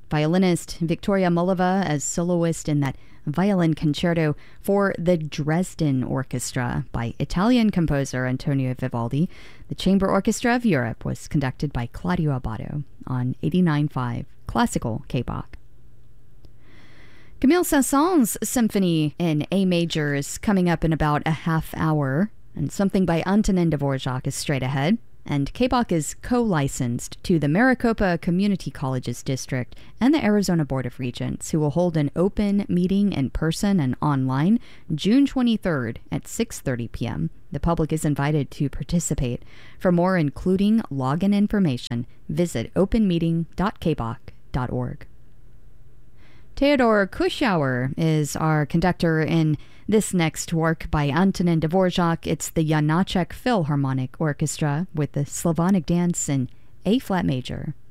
Violinist Victoria Mullova as soloist in that violin concerto for the Dresden Orchestra by Italian composer Antonio Vivaldi. The Chamber Orchestra of Europe was conducted by Claudio Abbado on 89.5 Classical K-Bach. Camille Saint-Saëns' Symphony in A major is coming up in about a half hour, and something by Antonin Dvorak is straight ahead. And K-Bach is co-licensed to the Maricopa Community Colleges District and the Arizona Board of Regents, who will hold an open meeting in person and online June 23rd at 6:30 p.m. The public is invited to participate. For more, including login information, visit openmeeting.kbach.org. Theodor Kuschauer is our conductor in this next work by Antonin Dvorak. It's the Janáček Philharmonic Orchestra with the Slavonic Dance in A-flat major.